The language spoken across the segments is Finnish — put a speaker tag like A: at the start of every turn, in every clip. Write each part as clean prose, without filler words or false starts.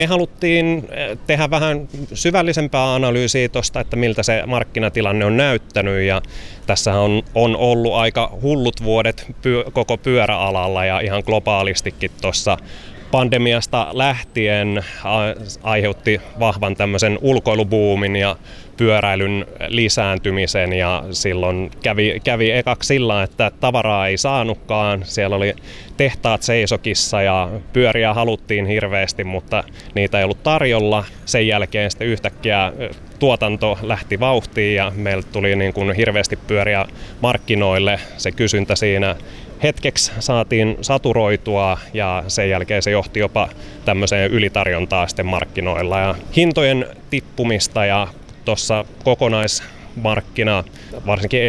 A: Me haluttiin tehdä vähän syvällisempää analyysiä tuosta, että miltä se markkinatilanne on näyttänyt, ja tässä on ollut aika hullut vuodet koko pyöräalalla ja ihan globaalistikin tuossa pandemiasta lähtien aiheutti vahvan tämmöisen ulkoilubuumin ja pyöräilyn lisääntymisen, ja silloin kävi ekaksi sillä, että tavaraa ei saanutkaan. Siellä oli tehtaat seisokissa ja pyöriä haluttiin hirveästi, mutta niitä ei ollut tarjolla. Sen jälkeen sitten yhtäkkiä tuotanto lähti vauhtiin ja meille tuli niin kuin hirveästi pyöriä markkinoille. Se kysyntä siinä hetkeksi saatiin saturoitua ja sen jälkeen se johti jopa tämmöiseen ylitarjontaan sitten markkinoilla ja hintojen tippumista, ja tuossa kokonaismarkkina, varsinkin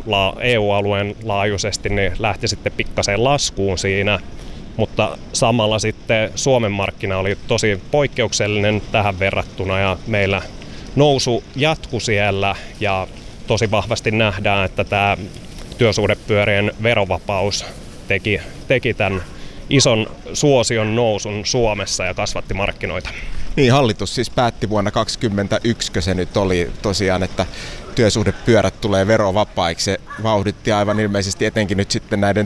A: EU-alueen laajuisesti, niin lähti sitten pikkasen laskuun siinä, mutta samalla sitten Suomen markkina oli tosi poikkeuksellinen tähän verrattuna ja meillä nousu jatkui siellä, ja tosi vahvasti nähdään, että tämä työsuhdepyörien verovapaus teki tämän ison suosion nousun Suomessa ja kasvatti markkinoita.
B: Niin, hallitus siis päätti vuonna 2021, se nyt oli tosiaan, että työsuhdepyörät tulee verovapaiksi. Se vauhditti aivan ilmeisesti etenkin nyt sitten näiden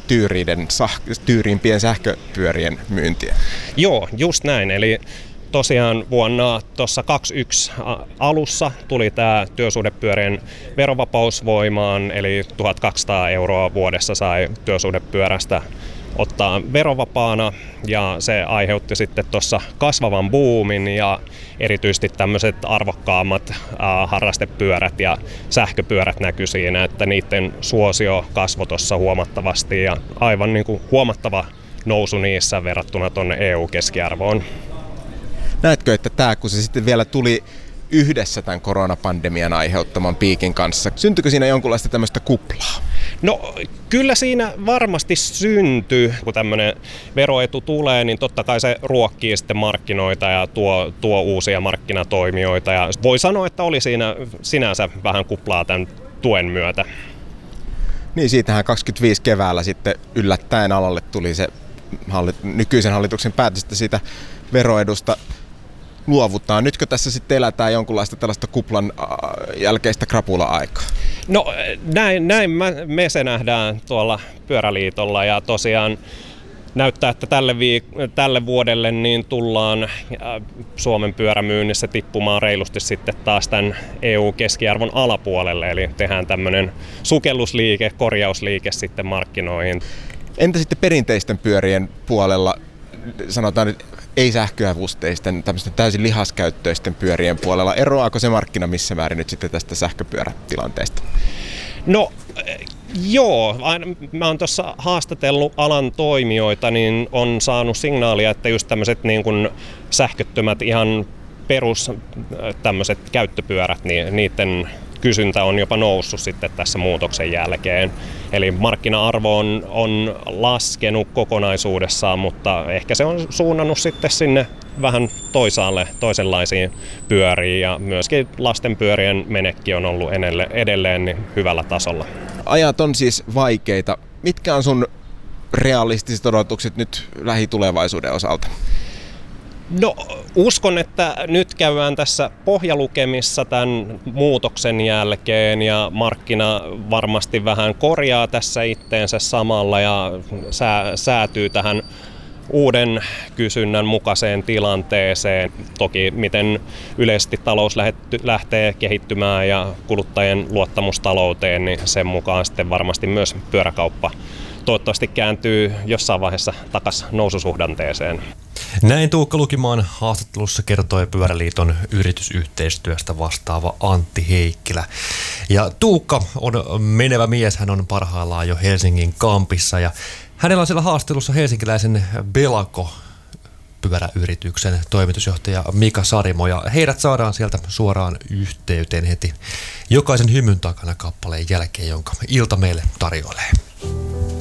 B: tyyriimpien sähköpyörien myyntiä.
A: Joo, just näin. Eli tosiaan vuonna 2021 alussa tuli tämä työsuhdepyörien verovapaus voimaan, eli 1 200 € vuodessa sai työsuhdepyörästä ottaa verovapaana, ja se aiheutti sitten tuossa kasvavan buumin, ja erityisesti tämmöiset arvokkaammat harrastepyörät ja sähköpyörät näkyi siinä, että niiden suosio kasvoi tuossa huomattavasti ja aivan niin kuin huomattava nousu niissä verrattuna tuonne EU-keskiarvoon.
B: Näetkö, että tämä, kun se sitten vielä tuli yhdessä tämän koronapandemian aiheuttaman piikin kanssa, syntyykö siinä jonkunlaista tämmöistä kuplaa?
A: No kyllä siinä varmasti syntyy, kun tämmöinen veroetu tulee, niin totta kai se ruokkii sitten markkinoita ja tuo uusia markkinatoimijoita, ja voi sanoa, että oli siinä sinänsä vähän kuplaa tämän tuen myötä.
B: Niin, siitähän 25 keväällä sitten yllättäen alalle tuli se nykyisen hallituksen päätös, että siitä veroedusta luovutaan. Nytkö tässä sitten elätään jonkunlaista tällaista kuplan jälkeistä krapula-aikaa?
A: No näin me se nähdään tuolla Pyöräliitolla, ja tosiaan näyttää, että tälle vuodelle niin tullaan Suomen pyörämyynnissä tippumaan reilusti sitten taas tämän EU-keskiarvon alapuolelle, eli tehdään tämmöinen sukellusliike, korjausliike sitten markkinoihin.
B: Entä sitten perinteisten pyörien puolella, sanotaan nyt ei-sähköavusteisten, tämmöisten täysin lihaskäyttöisten pyörien puolella, eroaako se markkina missä määrin nyt sitten tästä sähköpyörätilanteesta?
A: No joo, mä oon tuossa haastatellut alan toimijoita, niin on saanut signaalia, että just tämmöiset niin kuin sähköttömät ihan perus tämmöiset käyttöpyörät, niin niiden kysyntä on jopa noussut sitten tässä muutoksen jälkeen. Eli markkina-arvo on laskenut kokonaisuudessaan, mutta ehkä se on suunnannut sitten sinne vähän toisenlaisiin pyöriin, ja myöskin lastenpyörien menekki on ollut edelleen niin hyvällä tasolla.
B: Ajat on siis vaikeita. Mitkä on sun realistiset odotukset nyt lähitulevaisuuden osalta?
A: No uskon, että nyt käydään tässä pohjalukemissa tämän muutoksen jälkeen, ja markkina varmasti vähän korjaa tässä itteensä samalla ja säätyy tähän uuden kysynnän mukaiseen tilanteeseen. Toki miten yleisesti talous lähtee kehittymään ja kuluttajien luottamus talouteen, niin sen mukaan sitten varmasti myös pyöräkauppa toivottavasti kääntyy jossain vaiheessa takaisin noususuhdanteeseen.
C: Näin Tuukka Lukimaan haastattelussa kertoi Pyöräliiton yritysyhteistyöstä vastaava Antti Heikkilä. Ja Tuukka on menevä mies, hän on parhaillaan jo Helsingin kampissa, ja hänellä on siellä haastattelussa helsinkiläisen Belako pyöräyrityksen toimitusjohtaja Mika Sarimo, ja heidät saadaan sieltä suoraan yhteyteen heti jokaisen hymyn takana kappaleen jälkeen, jonka ilta meille tarjoilee.